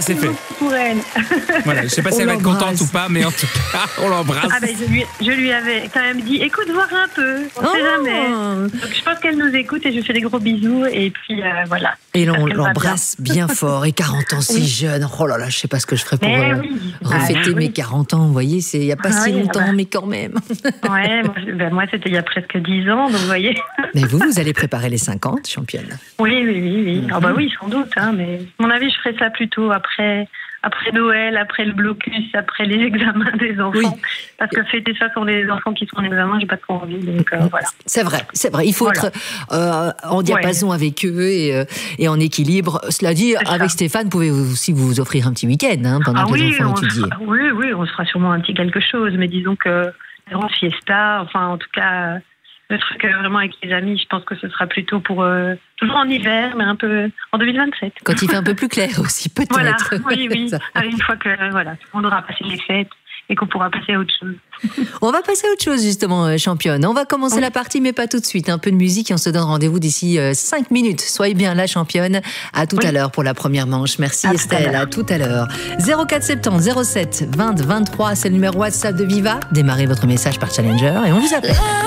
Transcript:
c'est fait. Pour elle. Voilà, je sais pas si elle va être contente ou pas, mais en tout cas, on l'embrasse. Ah ben, je lui avais quand même dit, écoute voir un peu, on sait jamais. Donc je pense qu'elle nous écoute et je lui fais des gros bisous et puis voilà. Et on l'embrasse bien fort. Et 40 ans si jeune, oh là là, je sais pas ce que je ferais pour refêter mes 40 ans, vous voyez, c'est il n'y a pas si longtemps, mais quand même. Ouais, moi c'était il y a presque 10 ans, donc vous voyez. Mais vous allez préparer les 50, championne. Oui. Ah bah oui, sans doute, hein, mais à mon avis, je ferai ça plutôt après Noël, après le blocus, après les examens des enfants. Oui. Parce que fêter ça sur les enfants qui sont en examen, j'ai pas trop envie. Donc voilà. C'est vrai. Il faut être en diapason avec eux et en équilibre. Cela dit, avec Stéphane, vous pouvez aussi vous offrir un petit week-end pendant que les enfants étudient. Oui, on se fera sûrement un petit quelque chose, mais disons que grand fiesta, enfin en tout cas. Le truc vraiment avec les amis, je pense que ce sera plutôt pour toujours en hiver, mais un peu en 2027. Quand il fait un peu plus clair aussi, peut-être. Voilà, oui. Une fois que on aura passé les fêtes et qu'on pourra passer à autre chose. On va passer à autre chose justement, championne. On va commencer la partie, mais pas tout de suite. Un peu de musique et on se donne rendez-vous d'ici 5 minutes. Soyez bien là, championne. À tout à l'heure pour la première manche. Merci Estelle, à tout à l'heure. 0470 07 20 23, c'est le numéro WhatsApp de Viva. Démarrez votre message par Challenger et on vous appelle.